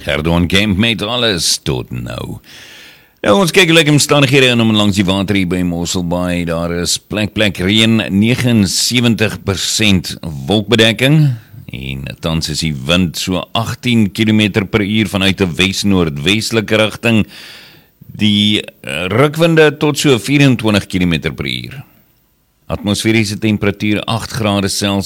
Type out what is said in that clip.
Erdogan Kemp met alles tot nou. Nou, ons kyk lekker omstandighede in om langs die water hier by Mosselbaai. Daar is plek reën, 79% wolkbedekking. En tans is die wind so 18 km per uur vanuit 'n wes-noordwestelike rigting. Die rukwinde tot so 24 km per uur. Atmosferiese temperatuur 8 grade Celsius.